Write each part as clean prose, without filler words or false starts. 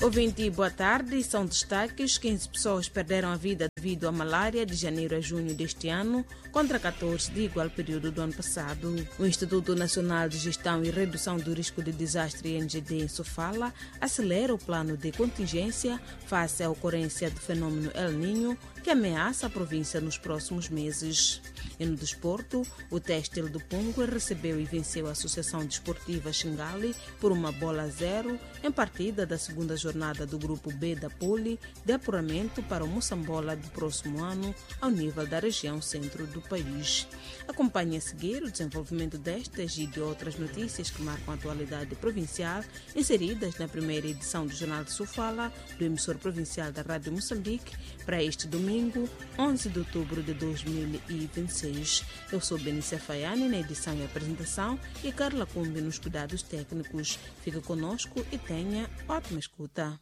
Ouvinte, boa tarde. São destaques: 15 pessoas perderam a vida devido à malária de janeiro a junho deste ano, contra 14 de igual período do ano passado. O Instituto Nacional de Gestão e Redução do Risco de Desastre, INGD, em Sofala, acelera o plano de contingência face à ocorrência do fenômeno El Niño, que ameaça a província nos próximos meses. E no desporto, o Têxtil do Pungue recebeu e venceu a Associação Desportiva Xingali por 1-0 em partida da segunda jornada do Grupo B da Poli de apuramento para o Moçambola do próximo ano ao nível da região centro do país. Acompanhe a seguir o desenvolvimento destas e de outras notícias que marcam a atualidade provincial inseridas na primeira edição do Jornal de Sofala, do emissor provincial da Rádio Moçambique, para este domingo, 11 de outubro de 2026. Eu sou Benícia Faiani na edição e apresentação e Carla Cumbi nos cuidados técnicos. Fique conosco e tenha ótima escuta.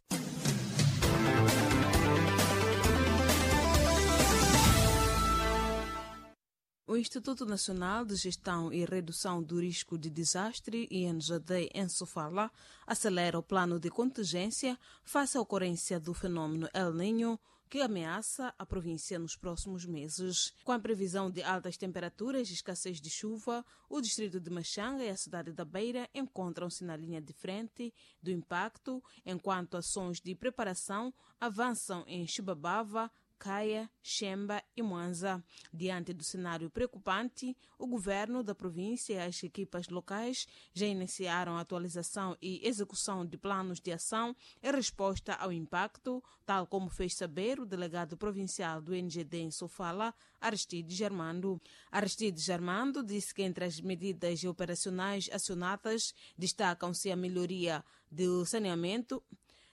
O Instituto Nacional de Gestão e Redução do Risco de Desastre, INGD, em Sofala, acelera o plano de contingência face à ocorrência do fenômeno El Niño, que ameaça a província nos próximos meses. Com a previsão de altas temperaturas e escassez de chuva, o distrito de Machanga e a cidade da Beira encontram-se na linha de frente do impacto, enquanto ações de preparação avançam em Chibabava, Caia, Xemba e Mwanza. Diante do cenário preocupante, o governo da província e as equipas locais já iniciaram a atualização e execução de planos de ação em resposta ao impacto, tal como fez saber o delegado provincial do INGD em Sofala, Aristides Germando. Aristides Germando disse que entre as medidas operacionais acionadas destacam-se a melhoria do saneamento,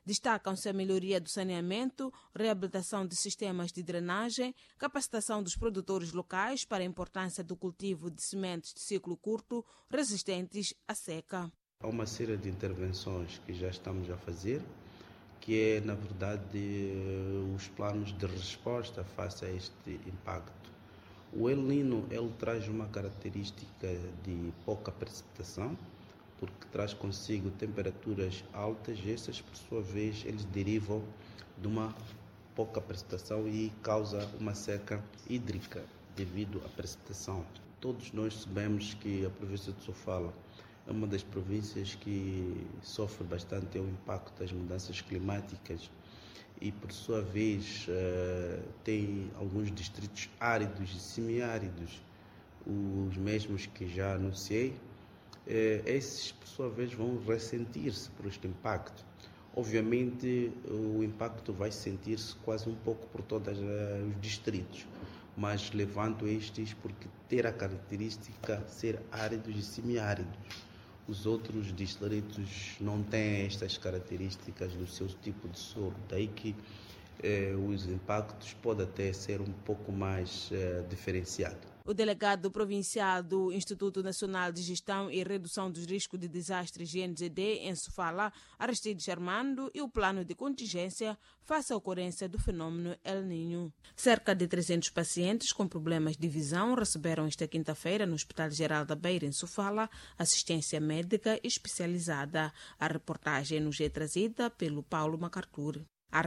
reabilitação de sistemas de drenagem, capacitação dos produtores locais para a importância do cultivo de sementes de ciclo curto resistentes à seca. Há uma série de intervenções que já estamos a fazer, que é, na verdade, os planos de resposta face a este impacto. O El Niño, ele traz uma característica de pouca precipitação, porque traz consigo temperaturas altas e essas, por sua vez, eles derivam de uma pouca precipitação e causa uma seca hídrica devido à precipitação. Todos nós sabemos que a província de Sofala é uma das províncias que sofre bastante o impacto das mudanças climáticas e, por sua vez, tem alguns distritos áridos e semiáridos, os mesmos que já anunciei. Esses, por sua vez, vão ressentir-se por este impacto. Obviamente, o impacto vai sentir-se quase um pouco por todos os distritos, mas levanto estes porque ter a característica de ser áridos e semiáridos. Os outros distritos não têm estas características do seu tipo de solo, daí que os impactos podem até ser um pouco mais diferenciados. O delegado provincial do Instituto Nacional de Gestão e Redução dos Riscos de Desastres, INGD, em Sofala, Aristides Germando, e o plano de contingência face à ocorrência do fenômeno El Niño. Cerca de 300 pacientes com problemas de visão receberam esta quinta-feira no Hospital Geral da Beira, em Sofala, assistência médica especializada. A reportagem nos é trazida pelo Paulo MacArthur.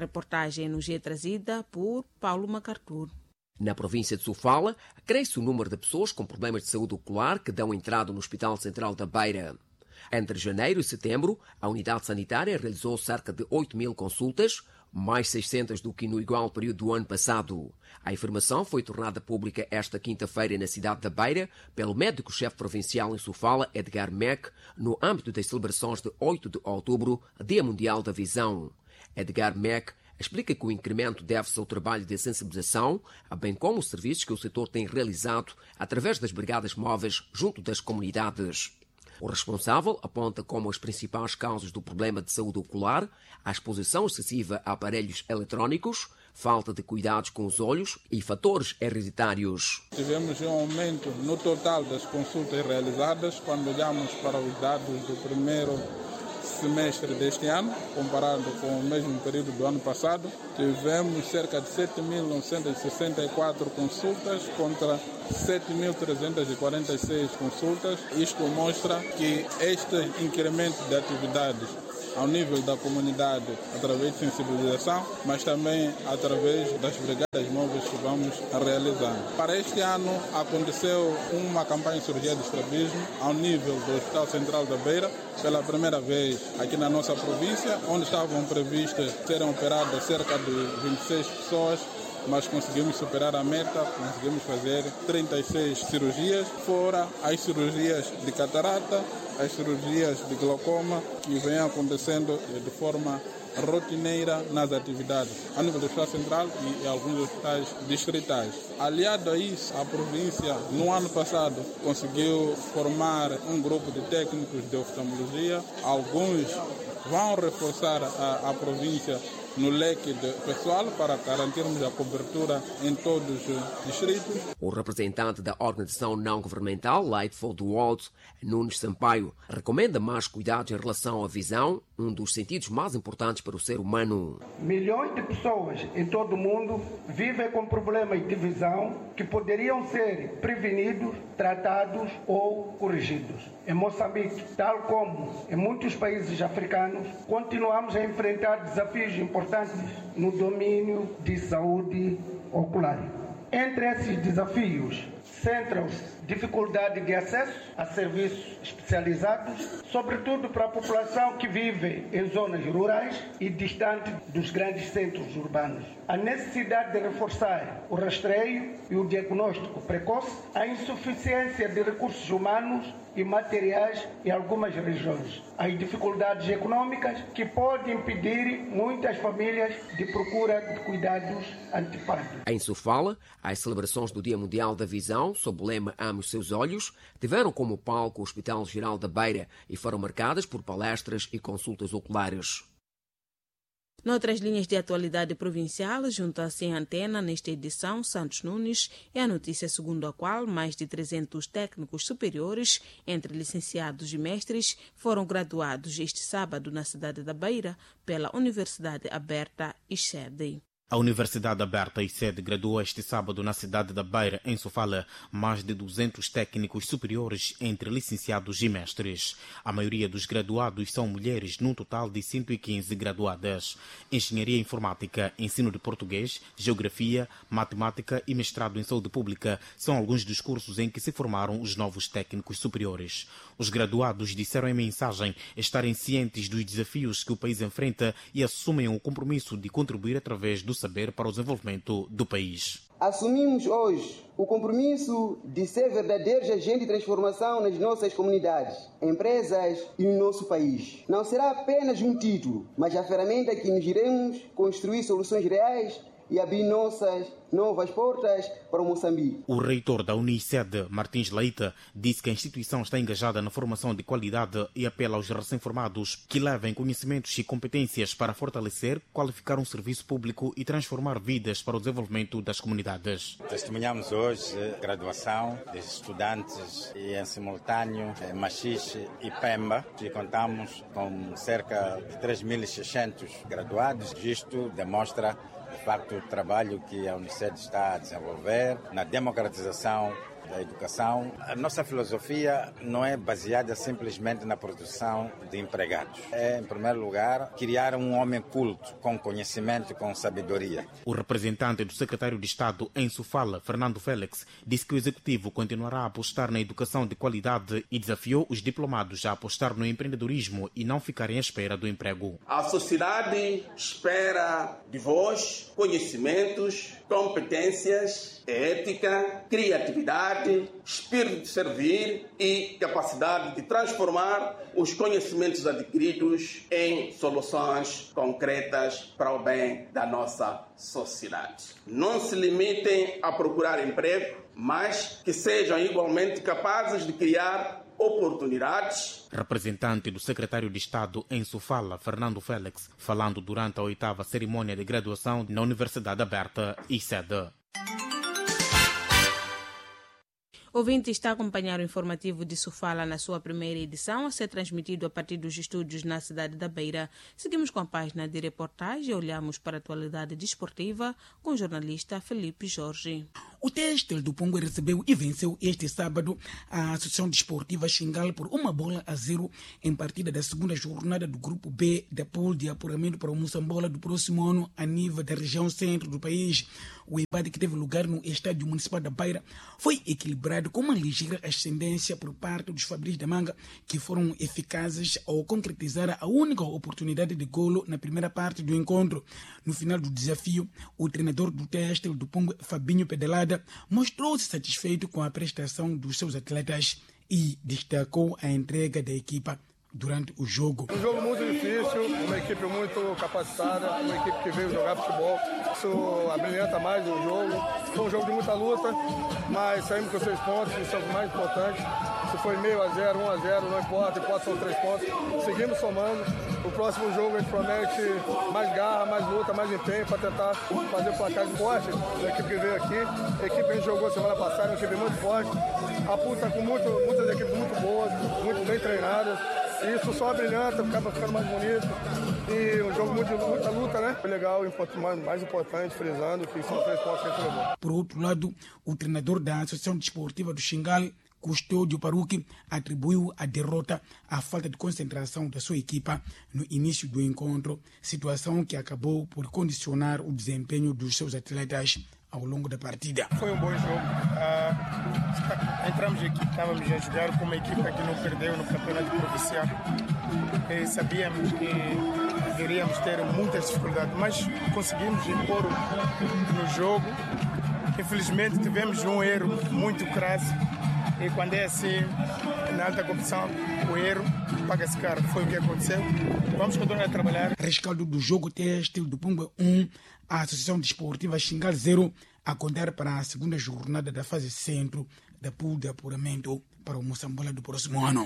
Na província de Sofala, cresce o número de pessoas com problemas de saúde ocular que dão entrada no Hospital Central da Beira. Entre janeiro e setembro, a unidade sanitária realizou cerca de 8.000 consultas, mais 600 do que no igual período do ano passado. A informação foi tornada pública esta quinta-feira na cidade da Beira pelo médico-chefe provincial em Sofala, Edgar Meck, no âmbito das celebrações de 8 de outubro, Dia Mundial da Visão. Edgar Meck explica que o incremento deve-se ao trabalho de sensibilização, bem como os serviços que o setor tem realizado através das brigadas móveis junto das comunidades. O responsável aponta como as principais causas do problema de saúde ocular a exposição excessiva a aparelhos eletrónicos, falta de cuidados com os olhos e fatores hereditários. Tivemos um aumento no total das consultas realizadas quando olhamos para os dados do primeiro semestre deste ano, comparado com o mesmo período do ano passado. Tivemos cerca de 7.964 consultas contra 7.346 consultas. Isto mostra que este incremento de atividades ao nível da comunidade através de sensibilização, mas também através das brigadas móveis que vamos realizar. Para este ano aconteceu uma campanha de cirurgia de estrabismo ao nível do Hospital Central da Beira, pela primeira vez aqui na nossa província, onde estavam previstas serem operadas cerca de 26 pessoas, mas conseguimos superar a meta, conseguimos fazer 36 cirurgias, fora as cirurgias de catarata, as cirurgias de glaucoma, que vêm acontecendo de forma rotineira nas atividades, a nível do Hospital Central e alguns hospitais distritais. Aliado a isso, a província, no ano passado, conseguiu formar um grupo de técnicos de oftalmologia. Alguns vão reforçar a província no leque de pessoal para garantirmos a cobertura em todos os distritos. O representante da organização não-governamental Light for the World, Nunes Sampaio, recomenda mais cuidados em relação à visão, um dos sentidos mais importantes para o ser humano. Milhões de pessoas em todo o mundo vivem com problemas de visão que poderiam ser prevenidos, tratados ou corrigidos. Em Moçambique, tal como em muitos países africanos, continuamos a enfrentar desafios importantes no domínio de saúde ocular. Entre esses desafios, centram-se dificuldade de acesso a serviços especializados, sobretudo para a população que vive em zonas rurais e distante dos grandes centros urbanos. A necessidade de reforçar o rastreio e o diagnóstico precoce, a insuficiência de recursos humanos e materiais em algumas regiões, as dificuldades econômicas que podem impedir muitas famílias de procura de cuidados antecipados. Em Sofala, as celebrações do Dia Mundial da Visão, sob o lema Ame os Seus Olhos, tiveram como palco o Hospital Geral da Beira e foram marcadas por palestras e consultas oculares. Noutras linhas de atualidade provincial, junta-se em antena nesta edição Santos Nunes, é a notícia segundo a qual mais de 300 técnicos superiores, entre licenciados e mestres, foram graduados este sábado na cidade da Beira pela Universidade Aberta ICED. A Universidade Aberta ICED graduou este sábado na cidade da Beira, em Sofala, mais de 200 técnicos superiores entre licenciados e mestres. A maioria dos graduados são mulheres, num total de 115 graduadas. Engenharia Informática, Ensino de Português, Geografia, Matemática e Mestrado em Saúde Pública são alguns dos cursos em que se formaram os novos técnicos superiores. Os graduados disseram em mensagem estarem cientes dos desafios que o país enfrenta e assumem o compromisso de contribuir através do saber para o desenvolvimento do país. Assumimos hoje o compromisso de ser verdadeiros agentes de transformação nas nossas comunidades, empresas e no nosso país. Não será apenas um título, mas a ferramenta que nos iremos construir soluções reais e abrir nossas novas portas para o Moçambique. O reitor da Uniced, Martins Leite, disse que a instituição está engajada na formação de qualidade e apela aos recém-formados que levem conhecimentos e competências para fortalecer, qualificar um serviço público e transformar vidas para o desenvolvimento das comunidades. Testemunhamos hoje a graduação de estudantes e, em simultâneo, Machixe e Pemba, e contamos com cerca de 3.600 graduados. Isto demonstra de facto o trabalho que a Uniced está a desenvolver na democratização da educação. A nossa filosofia não é baseada simplesmente na produção de empregados. É, em primeiro lugar, criar um homem culto, com conhecimento e com sabedoria. O representante do secretário de Estado em Sofala, Fernando Félix, disse que o executivo continuará a apostar na educação de qualidade e desafiou os diplomados a apostar no empreendedorismo e não ficarem à espera do emprego. A sociedade espera de vós conhecimentos, competências, ética, criatividade, espírito de servir e capacidade de transformar os conhecimentos adquiridos em soluções concretas para o bem da nossa sociedade. Não se limitem a procurar emprego, mas que sejam igualmente capazes de criar oportunidades. Representante do secretário de Estado em Sofala, Fernando Félix, falando durante a 8ª cerimônia de graduação na Universidade Aberta ICED. Ouvinte está a acompanhar o informativo de Sofala na sua primeira edição, a ser transmitido a partir dos estúdios na cidade da Beira. Seguimos com a página de reportagem e olhamos para a atualidade desportiva com o jornalista Felipe Jorge. O Têxtil do Pungue recebeu e venceu este sábado a Associação Desportiva Xingal por 1-0 em partida da segunda jornada do Grupo B da pool de apuramento para o Moçambola do próximo ano a nível da região centro do país. O embate que teve lugar no Estádio Municipal da Beira foi equilibrado com uma ligeira ascendência por parte dos Fabris da Manga, que foram eficazes ao concretizar a única oportunidade de golo na primeira parte do encontro. No final do desafio, o treinador do Têxtil do Pungue, Fabinho Pedalada, mostrou-se satisfeito com a prestação dos seus atletas e destacou a entrega da equipa durante o jogo. Um jogo muito difícil, uma equipe muito capacitada, uma equipe que veio jogar futebol. Isso abrilhanta mais o jogo. Foi um jogo de muita luta, mas saímos com 6 pontos, isso é o mais importante. Se foi 0-0, 1-0, não importa, são 3 pontos. Seguimos somando. O próximo jogo a gente promete mais garra, mais luta, mais empenho para tentar fazer o placar de forte. A equipe que veio aqui, a equipe que a gente jogou semana passada, uma equipe muito forte. A PUC está com muitas equipes muito boas, muito bem treinadas. Isso só brilhanta, acaba ficando mais bonito. E um jogo muito de muita luta, né? Foi legal, mais importante, frisando que são 3 pontos que a gente levou. Por outro lado, o treinador da Associação Desportiva do Xingal, Custódio Paruque, atribuiu a derrota à falta de concentração da sua equipa no início do encontro, situação que acabou por condicionar o desempenho dos seus atletas ao longo da partida. Foi um bom jogo. Entramos aqui, estávamos a jogar com uma equipa que não perdeu no campeonato provincial. Sabíamos que iríamos ter muitas dificuldades, mas conseguimos impor no jogo. Infelizmente tivemos um erro muito crasso. E quando é assim, na alta competição, o erro paga-se caro. Foi o que aconteceu. Vamos continuar a trabalhar. Rescaldo do jogo Têxtil do Pungue 1, a Associação Desportiva Xingal 0, a contar para a segunda jornada da fase centro da pool de apuramento para o Moçambola do próximo ano.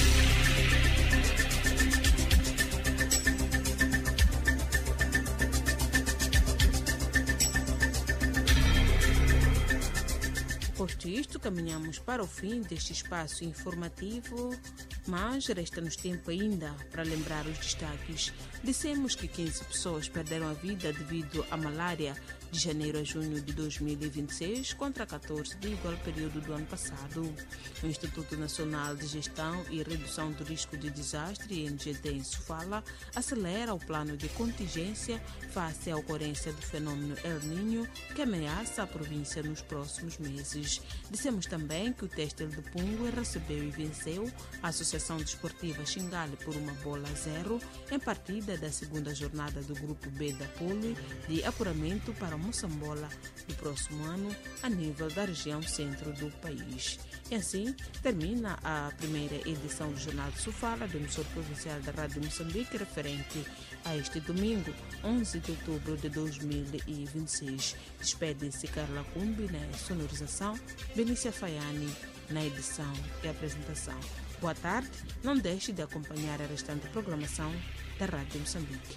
Posto isto, caminhamos para o fim deste espaço informativo, mas resta-nos tempo ainda para lembrar os destaques. Dissemos que 15 pessoas perderam a vida devido à malária de janeiro a junho de 2026, contra 14 de igual período do ano passado. O Instituto Nacional de Gestão e Redução do Risco de Desastre, INGD em Sofala, acelera o plano de contingência face à ocorrência do fenômeno El Niño, que ameaça a província nos próximos meses. Dissemos também que o Têxtil do Pungue recebeu e venceu a Associação Desportiva Xingale por 1-0 em partida da segunda jornada do Grupo B da pool de apuramento para Moçambola do próximo ano a nível da região centro do país. E assim termina a primeira edição do Jornal de Sofala, do emissor provincial da Rádio Moçambique, referente a este domingo, 11 de outubro de 2026. Despede-se Carla Cumbi na sonorização, Benícia Faiani na edição e apresentação. Boa tarde, não deixe de acompanhar a restante programação da Rádio Moçambique.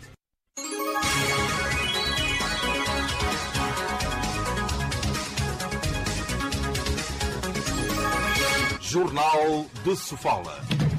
Jornal de Sofala.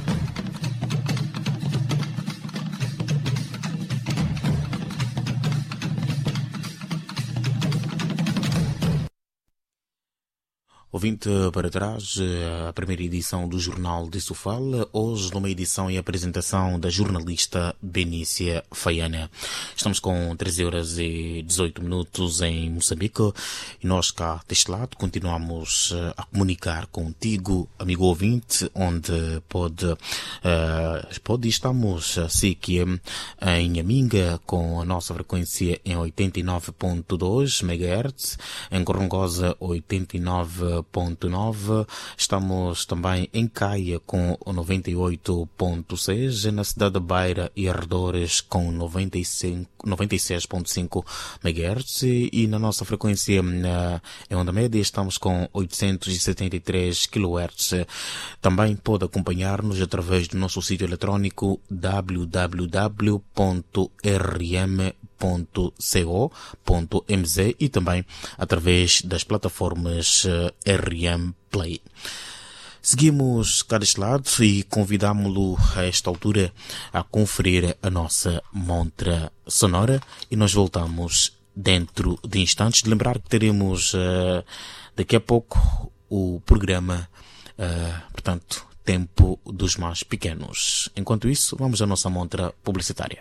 Ouvinte para trás, a primeira edição do Jornal de Sofala, hoje numa edição e apresentação da jornalista Benícia Faiana. Estamos com 13h18 em Moçambique e nós cá deste lado continuamos a comunicar contigo, amigo ouvinte, onde estamos assim que em Nhaminga com a nossa frequência em 89.2 MHz, em Corongosa 89.9, estamos também em Caia com 98.6, na cidade de Beira e arredores com 96.5 MHz e na nossa frequência em onda média estamos com 873 kHz. Também pode acompanhar-nos através do nosso sítio eletrônico www.rm.co.mz e também através das plataformas RM Play. Seguimos cá deste lado e convidámo-lo a esta altura a conferir a nossa montra sonora e nós voltamos dentro de instantes. De lembrar que teremos daqui a pouco o programa, portanto, Tempo dos Mais Pequenos. Enquanto isso, vamos à nossa montra publicitária.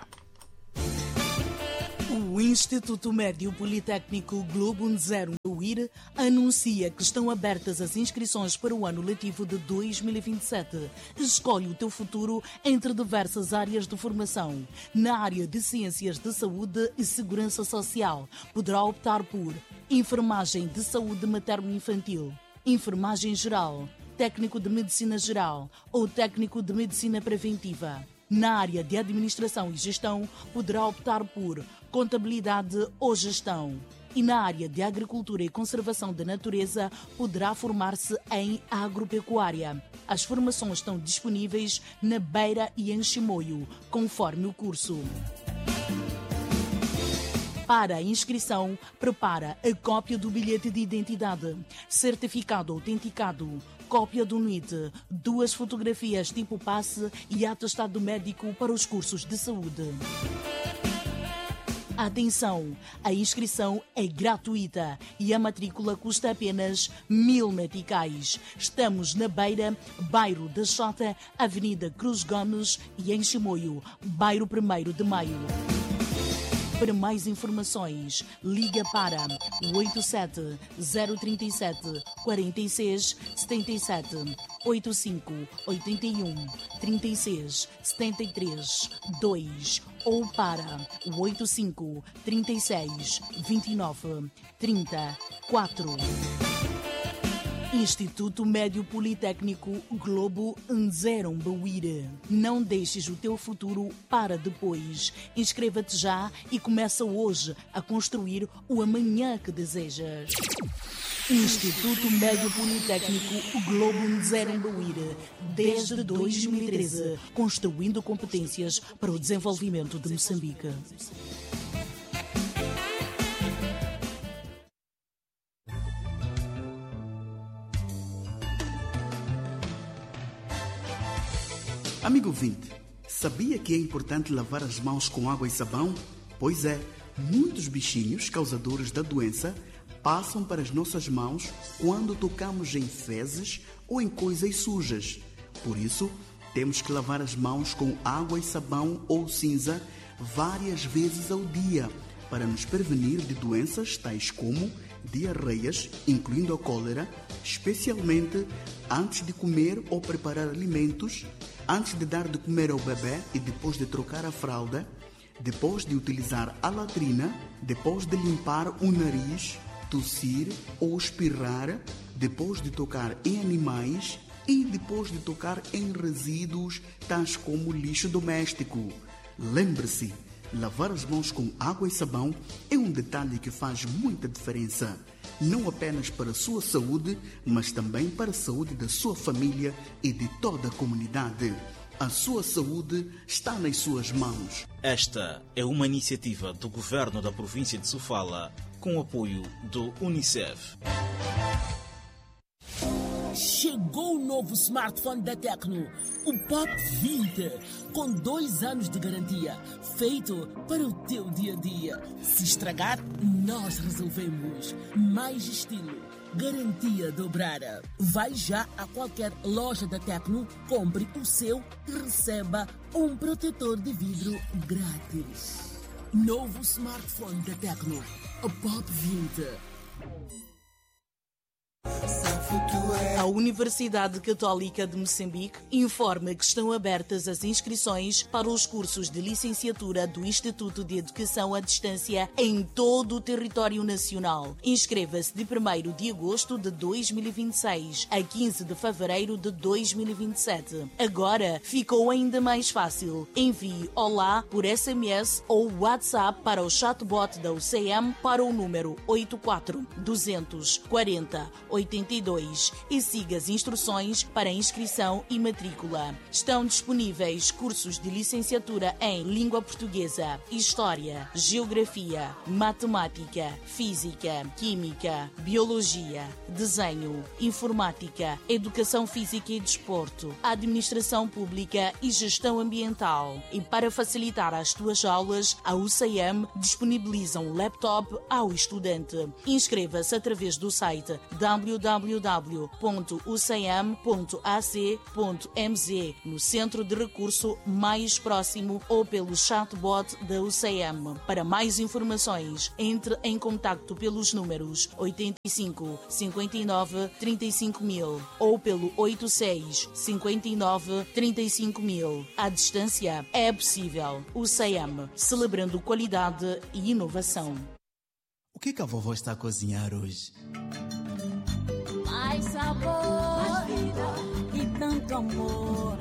O Instituto Médio Politécnico Globo 0 UIR anuncia que estão abertas as inscrições para o ano letivo de 2027. Escolhe o teu futuro entre diversas áreas de formação. Na área de Ciências de Saúde e Segurança Social, poderá optar por Enfermagem de Saúde Materno-Infantil, Enfermagem Geral, Técnico de Medicina Geral ou Técnico de Medicina Preventiva. Na área de Administração e Gestão, poderá optar por Contabilidade ou Gestão. E na área de Agricultura e Conservação da Natureza, poderá formar-se em Agropecuária. As formações estão disponíveis na Beira e em Chimoio, conforme o curso. Para a inscrição, prepara a cópia do bilhete de identidade, certificado autenticado, cópia do NIT, 2 fotografias tipo passe e atestado médico para os cursos de saúde. Atenção! A inscrição é gratuita e a matrícula custa apenas 1.000 meticais. Estamos na Beira, bairro da Xota, Avenida Cruz Gomes e em Chimoio, bairro 1º de Maio. Para mais informações, liga para 87 037 46 77 85 81 36 73 2 ou para 85 36 29 30 4. Instituto Médio Politécnico Globo 0 Bauíra. Não deixes o teu futuro para depois. Inscreva-te já e começa hoje a construir o amanhã que desejas. Instituto Médio Politécnico Globo 0 Bauíra. Desde 2013, construindo competências para o desenvolvimento de Moçambique. Amigo ouvinte, sabia que é importante lavar as mãos com água e sabão? Pois é, muitos bichinhos causadores da doença passam para as nossas mãos quando tocamos em fezes ou em coisas sujas. Por isso, temos que lavar as mãos com água e sabão ou cinza várias vezes ao dia para nos prevenir de doenças tais como diarreias, incluindo a cólera, especialmente antes de comer ou preparar alimentos, antes de dar de comer ao bebê e depois de trocar a fralda, depois de utilizar a latrina, depois de limpar o nariz, tossir ou espirrar, depois de tocar em animais e depois de tocar em resíduos tais como lixo doméstico. Lembre-se, lavar as mãos com água e sabão é um detalhe que faz muita diferença, não apenas para a sua saúde, mas também para a saúde da sua família e de toda a comunidade. A sua saúde está nas suas mãos. Esta é uma iniciativa do Governo da província de Sofala, com o apoio do UNICEF. Chegou o novo smartphone da Tecno, o Pop 20, com 2 anos de garantia, feito para o teu dia-a-dia. Se estragar, nós resolvemos. Mais estilo, garantia dobrada. Vai já a qualquer loja da Tecno, compre o seu e receba um protetor de vidro grátis. Novo smartphone da Tecno, o Pop 20. A Universidade Católica de Moçambique informa que estão abertas as inscrições para os cursos de licenciatura do Instituto de Educação à Distância em todo o território nacional. Inscreva-se de 1º de agosto de 2026 a 15 de fevereiro de 2027. Agora ficou ainda mais fácil. Envie Olá por SMS ou WhatsApp para o chatbot da UCM para o número 84 240 82 2 e siga as instruções para inscrição e matrícula. Estão disponíveis cursos de licenciatura em Língua Portuguesa, História, Geografia, Matemática, Física, Química, Biologia, Desenho, Informática, Educação Física e Desporto, Administração Pública e Gestão Ambiental. E para facilitar as tuas aulas, a UCM disponibiliza um laptop ao estudante. Inscreva-se através do site www.ucm.ac.mz no centro de recurso mais próximo ou pelo chatbot da UCM. Para mais informações, entre em contacto pelos números 85 59 35 mil ou pelo 86 59 35 mil. À distância é possível. UCM, celebrando qualidade e inovação. O que a vovó está a cozinhar hoje? Mais sabor, mais vida e tanto amor.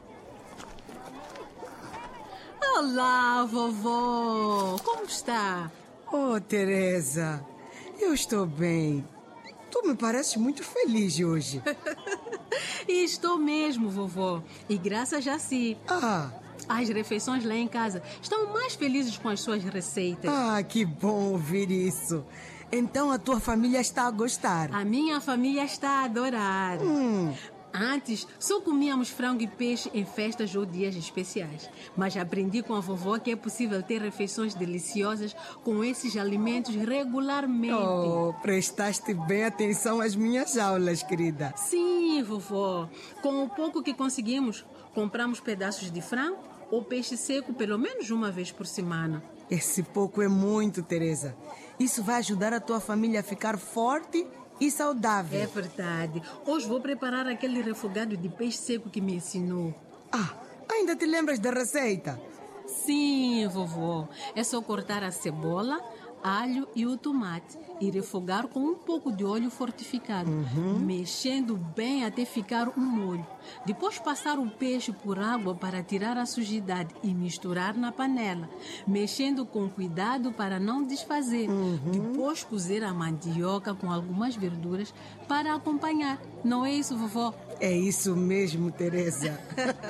Olá, vovó! Como está? Oh, Teresa, eu estou bem. Tu me pareces muito feliz hoje. E estou mesmo, vovó. E graças a si. As refeições lá em casa estão mais felizes com as suas receitas. Que bom ouvir isso. Então a tua família está a gostar? A minha família está a adorar. Antes, só comíamos frango e peixe em festas ou dias especiais. Mas aprendi com a vovó que é possível ter refeições deliciosas com esses alimentos regularmente. Oh, prestaste bem atenção às minhas aulas, querida. Sim, vovó. Com o pouco que conseguimos, compramos pedaços de frango ou peixe seco pelo menos uma vez por semana. Esse pouco é muito, Teresa. Isso vai ajudar a tua família a ficar forte e saudável. É verdade. Hoje vou preparar aquele refogado de peixe seco que me ensinou. Ainda te lembras da receita? Sim, vovó. É só cortar a cebola, alho e o tomate e refogar com um pouco de óleo fortificado, mexendo bem até ficar um molho. Depois passar o peixe por água para tirar a sujidade e misturar na panela, mexendo com cuidado para não desfazer. Depois cozer a mandioca com algumas verduras para acompanhar. Não é isso, vovó? É isso mesmo, Teresa.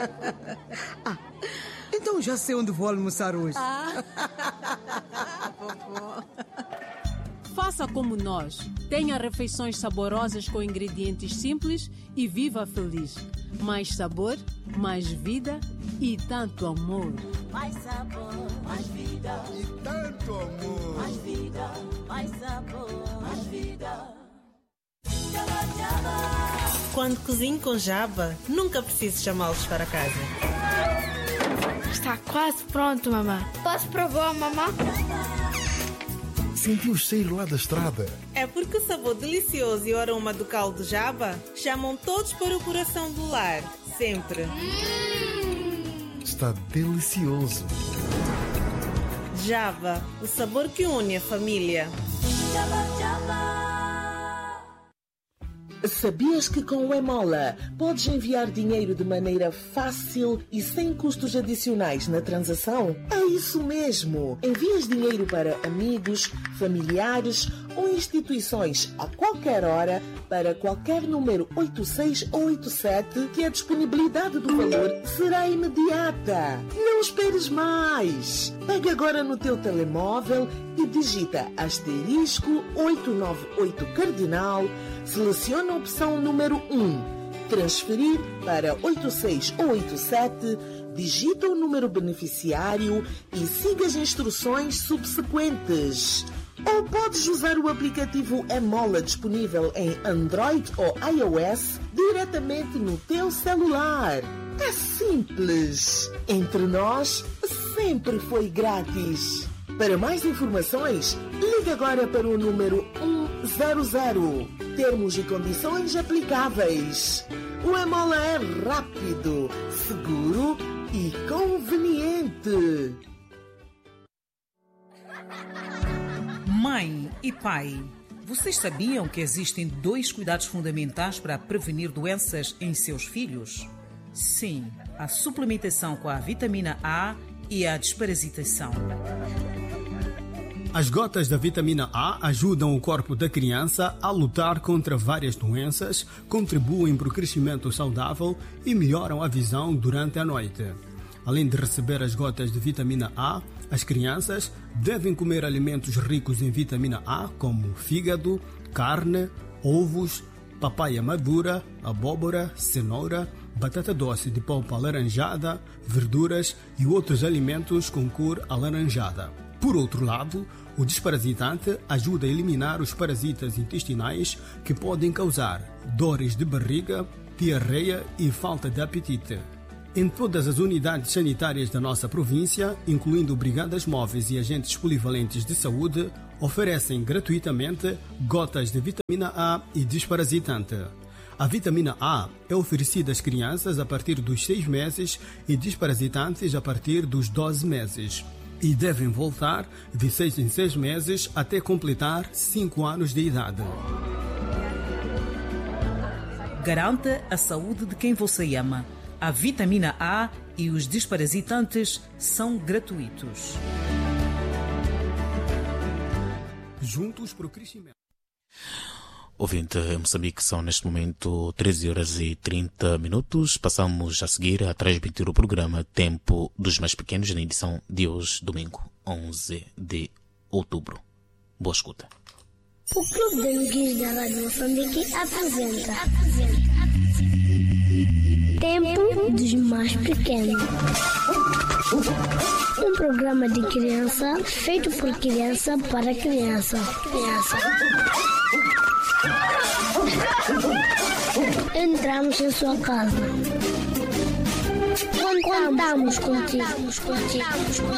Então já sei onde vou almoçar hoje. Vovó. Faça como nós. Tenha refeições saborosas com ingredientes simples e viva feliz. Mais sabor, mais vida e tanto amor. Mais sabor, mais vida e tanto amor. Mais vida, mais sabor, mais vida. Quando cozinho com Java, nunca preciso chamá-los para casa. Está quase pronto, mamã. Posso provar, mamã? Senti o cheiro lá da estrada. É porque o sabor delicioso e o aroma do caldo Java chamam todos para o coração do lar. Sempre. Está delicioso. Java, o sabor que une a família. Sabias que com o Emola podes enviar dinheiro de maneira fácil e sem custos adicionais na transação? É isso mesmo! Envias dinheiro para amigos, familiares ou instituições a qualquer hora para qualquer número 86 ou 87 que a disponibilidade do valor será imediata. Não esperes mais! Pega agora no teu telemóvel e digita *898 cardinal, seleciona a opção número 1, transferir para 86 ou 87, digita o número beneficiário e siga as instruções subsequentes. Ou podes usar o aplicativo Emola disponível em Android ou iOS diretamente no teu celular. É simples. Entre nós, sempre foi grátis. Para mais informações, ligue agora para o número 100. Termos e condições aplicáveis. O Emola é rápido, seguro e conveniente. Mãe e pai, vocês sabiam que existem 2 cuidados fundamentais para prevenir doenças em seus filhos? Sim, a suplementação com a vitamina A e a desparasitação. As gotas da vitamina A ajudam o corpo da criança a lutar contra várias doenças, contribuem para o crescimento saudável e melhoram a visão durante a noite. Além de receber as gotas de vitamina A, as crianças devem comer alimentos ricos em vitamina A, como fígado, carne, ovos, papaya madura, abóbora, cenoura, batata doce de polpa alaranjada, verduras e outros alimentos com cor alaranjada. Por outro lado, o desparasitante ajuda a eliminar os parasitas intestinais que podem causar dores de barriga, diarreia e falta de apetite. Em todas as unidades sanitárias da nossa província, incluindo brigadas móveis e agentes polivalentes de saúde, oferecem gratuitamente gotas de vitamina A e desparasitante. A vitamina A é oferecida às crianças a partir dos 6 meses e desparasitantes a partir dos 12 meses. E devem voltar de 6 em 6 meses até completar 5 anos de idade. Garanta a saúde de quem você ama. A vitamina A e os desparasitantes são gratuitos. Juntos para o crescimento. Ouvinte, em Moçambique são neste momento 13 horas e 30 minutos. Passamos a seguir a transmitir o programa Tempo dos Mais Pequenos na edição de hoje, domingo, 11 de outubro. Boa escuta. O Clube de Amiguinhos da Rádio Moçambique apresenta Tempo dos Mais Pequenos. Um programa de criança feito por criança para criança. Entramos em sua casa. Contamos contigo.